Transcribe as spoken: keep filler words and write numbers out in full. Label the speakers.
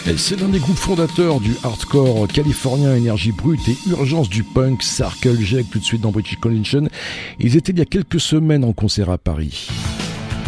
Speaker 1: Et c'est l'un des groupes fondateurs du hardcore californien, énergie brute et urgence du punk, Circle Jerk, tout de suite dans British Connection. Ils étaient il y a quelques semaines en concert à Paris.